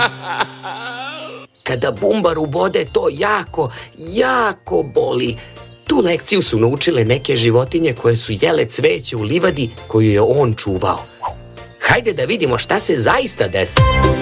Kada bumbar ubode, to jako boli. Tu lekciju su naučile neke životinje koje su jele cveće u livadi koju je on čuvao. Hajde da vidimo šta se zaista desilo.